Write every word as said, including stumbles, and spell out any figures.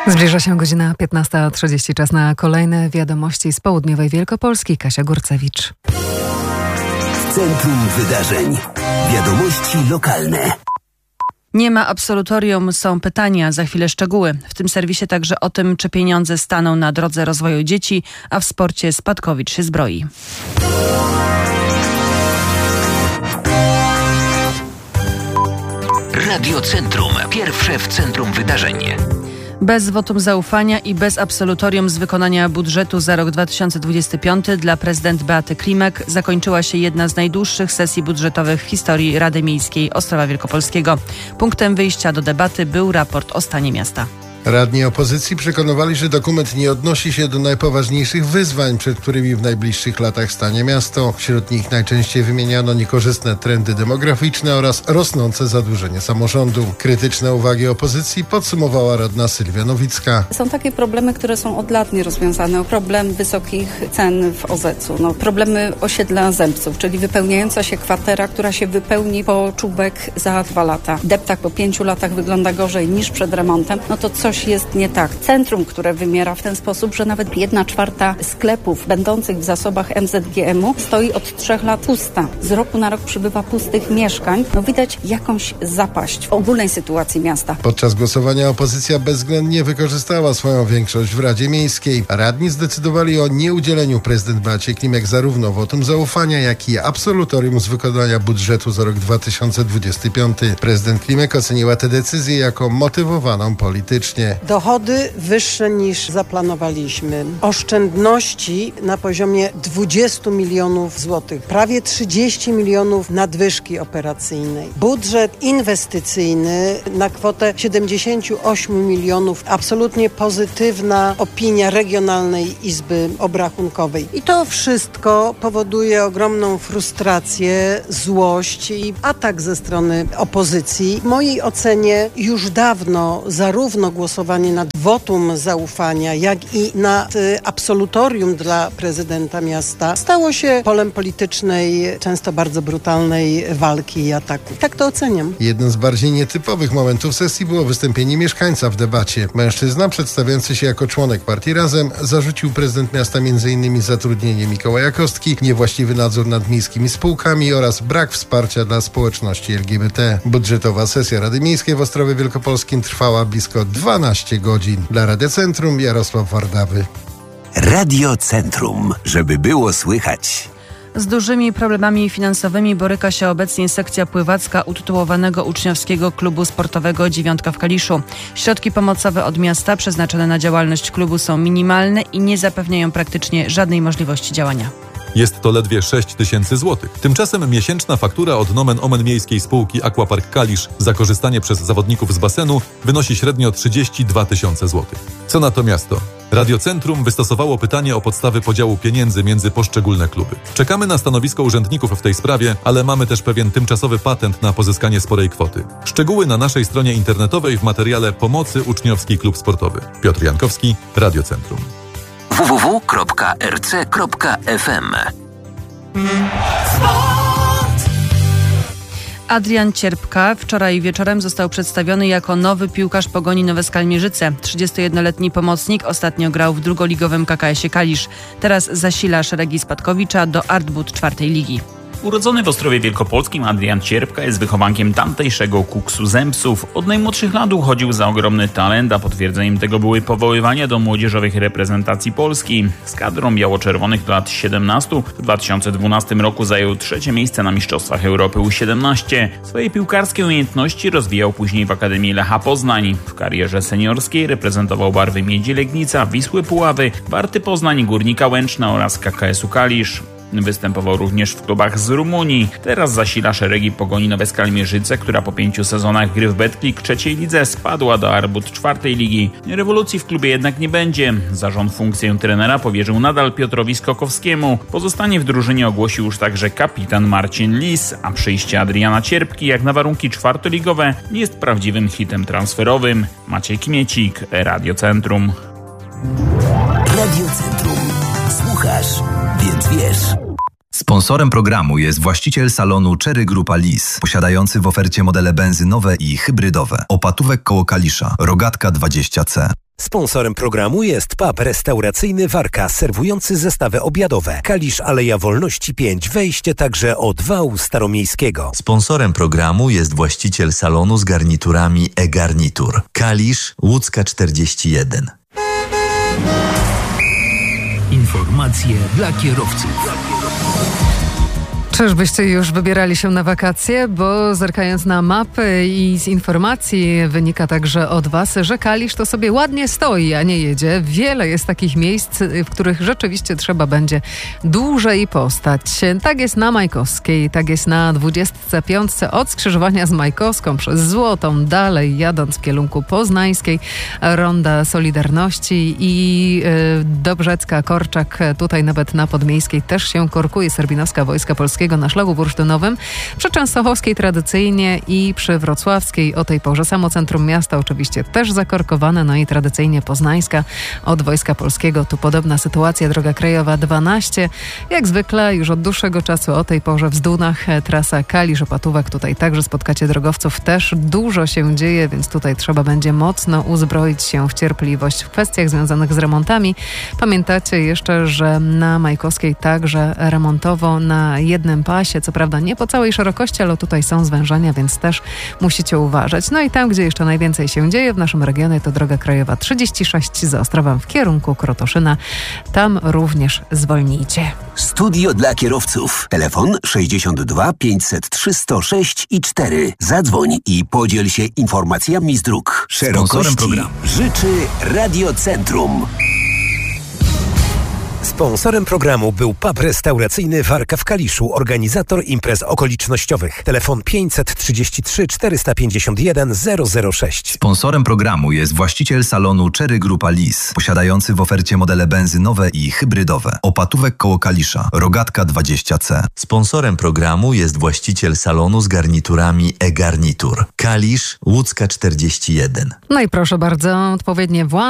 Zbliża się godzina piętnasta trzydzieści. Czas na kolejne wiadomości z południowej Wielkopolski. Kasia Górcewicz. W centrum wydarzeń. Wiadomości lokalne. Nie ma absolutorium, są pytania, za chwilę szczegóły. W tym serwisie także o tym, czy pieniądze staną na drodze rozwoju dzieci, a w sporcie Spadkowicz się zbroi. Radio Centrum. Pierwsze w centrum wydarzeń. Bez wotum zaufania i bez absolutorium z wykonania budżetu za rok dwa tysiące dwudziesty piąty dla prezydent Beaty Klimek zakończyła się jedna z najdłuższych sesji budżetowych w historii Rady Miejskiej Ostrowa Wielkopolskiego. Punktem wyjścia do debaty był raport o stanie miasta. Radni opozycji przekonywali, że dokument nie odnosi się do najpoważniejszych wyzwań, przed którymi w najbliższych latach stanie miasto. Wśród nich najczęściej wymieniano niekorzystne trendy demograficzne oraz rosnące zadłużenie samorządu. Krytyczne uwagi opozycji podsumowała radna Sylwia Nowicka. Są takie problemy, które są od lat nierozwiązane. Problem wysokich cen w O Z E C u, no, problemy osiedla Zębców, czyli wypełniająca się kwatera, która się wypełni po czubek za dwa lata. Deptak po pięciu latach wygląda gorzej niż przed remontem. No to coś jest nie tak. Centrum, które wymiera w ten sposób, że nawet jedna czwarta sklepów będących w zasobach M Z G M u stoi od trzech lat pusta. Z roku na rok przybywa pustych mieszkań. No widać jakąś zapaść w ogólnej sytuacji miasta. Podczas głosowania opozycja bezwzględnie wykorzystała swoją większość w Radzie Miejskiej. Radni zdecydowali o nieudzieleniu prezydent Beacie Klimek zarówno wotum zaufania, jak i absolutorium z wykonania budżetu za rok dwa tysiące dwudziesty piąty. Prezydent Klimek oceniła tę decyzję jako motywowaną politycznie. Dochody wyższe niż zaplanowaliśmy. Oszczędności na poziomie dwadzieścia milionów złotych. Prawie trzydzieści milionów nadwyżki operacyjnej. Budżet inwestycyjny na kwotę siedemdziesiąt osiem milionów. Absolutnie pozytywna opinia Regionalnej Izby Obrachunkowej. I to wszystko powoduje ogromną frustrację, złość i atak ze strony opozycji. W mojej ocenie już dawno zarówno głosowanie nad wotum zaufania, jak i nad absolutorium dla prezydenta miasta stało się polem politycznej, często bardzo brutalnej walki i ataku. Tak to oceniam. Jednym z bardziej nietypowych momentów sesji było wystąpienie mieszkańca w debacie. Mężczyzna, przedstawiający się jako członek partii Razem, zarzucił prezydent miasta m.in. zatrudnienie Mikołaja Kostki, niewłaściwy nadzór nad miejskimi spółkami oraz brak wsparcia dla społeczności L G B T. Budżetowa sesja Rady Miejskiej w Ostrowie Wielkopolskim trwała blisko dwanaście godzin. Dla Radia Centrum Jarosław Wardawy. Radio Centrum, żeby było słychać. Z dużymi problemami finansowymi boryka się obecnie sekcja pływacka utytułowanego uczniowskiego klubu sportowego Dziewiątka w Kaliszu. Środki pomocowe od miasta przeznaczone na działalność klubu są minimalne i nie zapewniają praktycznie żadnej możliwości działania. Jest to ledwie sześć tysięcy złotych. Tymczasem miesięczna faktura od nomen omen miejskiej spółki Aquapark Kalisz za korzystanie przez zawodników z basenu wynosi średnio trzydzieści dwa tysiące złotych. Co na to miasto? Radio Centrum wystosowało pytanie o podstawy podziału pieniędzy między poszczególne kluby. Czekamy na stanowisko urzędników w tej sprawie, ale mamy też pewien tymczasowy patent na pozyskanie sporej kwoty. Szczegóły na naszej stronie internetowej w materiale Pomocy Uczniowski Klub Sportowy. Piotr Jankowski, Radio Centrum. w w w kropka r c kropka f m. Adrian Cierpka wczoraj wieczorem został przedstawiony jako nowy piłkarz Pogoni Nowe Skalmierzyce. trzydziestojednoletni pomocnik ostatnio grał w drugoligowym K K S-ie Kalisz. Teraz zasila szeregi Spadkowicza do Artbud czwartej ligi. Urodzony w Ostrowie Wielkopolskim Adrian Cierpka jest wychowankiem tamtejszego Kuksu Zębców. Od najmłodszych lat uchodził za ogromny talent, a potwierdzeniem tego były powoływania do młodzieżowych reprezentacji Polski. Z kadrą biało-czerwonych do lat siedemnastu w dwa tysiące dwunastym roku zajął trzecie miejsce na Mistrzostwach Europy U siedemnaście. Swoje piłkarskie umiejętności rozwijał później w Akademii Lecha Poznań. W karierze seniorskiej reprezentował barwy Miedzi Legnica, Wisły Puławy, Warty Poznań, Górnika Łęczna oraz K K S-u Kalisz. Występował również w klubach z Rumunii. Teraz zasila szeregi Pogoni Nowe Skalmierzyce, która po pięciu sezonach gry w Betclic trzeciej lidze spadła do Arbut czwartej ligi. Rewolucji w klubie jednak nie będzie. Zarząd funkcję trenera powierzył nadal Piotrowi Skokowskiemu. Pozostanie w drużynie ogłosił już także kapitan Marcin Lis, a przyjście Adriana Cierpki jak na warunki czwartoligowe jest prawdziwym hitem transferowym. Maciej Kmiecik, Radio Centrum. Radio Centrum. Słuchasz, więc wiesz. Sponsorem programu jest właściciel salonu Cherry Grupa Lis, posiadający w ofercie modele benzynowe i hybrydowe. Opatówek koło Kalisza, Rogatka dwadzieścia C. Sponsorem programu jest pub restauracyjny Warka, serwujący zestawy obiadowe. Kalisz, Aleja Wolności pięć, wejście także od wału staromiejskiego. Sponsorem programu jest właściciel salonu z garniturami e-Garnitur. Kalisz, Łódzka czterdzieści jeden. Informacje dla kierowców. Czyżbyście już wybierali się na wakacje? Bo zerkając na mapy i z informacji wynika także od Was, że Kalisz to sobie ładnie stoi, a nie jedzie. Wiele jest takich miejsc, w których rzeczywiście trzeba będzie dłużej postać. Tak jest na Majkowskiej, tak jest na dwudziestce piątce od skrzyżowania z Majkowską przez Złotą, dalej jadąc w kierunku Poznańskiej, Ronda Solidarności i yy, Dobrzecka, Korczak, tutaj nawet na Podmiejskiej też się korkuje. Serbinowska Wojska Polskiego na szlaku bursztynowym, przy Częstochowskiej tradycyjnie i przy Wrocławskiej o tej porze. Samo centrum miasta oczywiście też zakorkowane, no i tradycyjnie Poznańska od Wojska Polskiego. Tu podobna sytuacja, droga krajowa dwanaście. Jak zwykle już od dłuższego czasu o tej porze w Zdunach trasa Kalisz-Opatówek. Tutaj także spotkacie drogowców. Też dużo się dzieje, więc tutaj trzeba będzie mocno uzbroić się w cierpliwość w kwestiach związanych z remontami. Pamiętacie jeszcze, że na Majkowskiej także remontowo na jednym pasie, co prawda nie po całej szerokości, ale tutaj są zwężenia, więc też musicie uważać. No i tam, gdzie jeszcze najwięcej się dzieje w naszym regionie, to droga krajowa trzydzieści sześć za Ostrowem w kierunku Krotoszyna. Tam również zwolnijcie. Studio dla kierowców. Telefon sześćdziesiąt dwa pięćset trzy sto sześć i cztery. Zadzwoń i podziel się informacjami z dróg. Szerokości programu życzy Radiocentrum. Sponsorem programu był pub restauracyjny Warka w Kaliszu, organizator imprez okolicznościowych. Telefon pięćset trzydzieści trzy czterysta pięćdziesiąt jeden zero zero sześć. Sponsorem programu jest właściciel salonu Cherry Grupa Lis, posiadający w ofercie modele benzynowe i hybrydowe. Opatówek koło Kalisza, Rogatka dwadzieścia C. Sponsorem programu jest właściciel salonu z garniturami e-Garnitur. Kalisz, Łódzka czterdzieści jeden. No i proszę bardzo, odpowiednie władze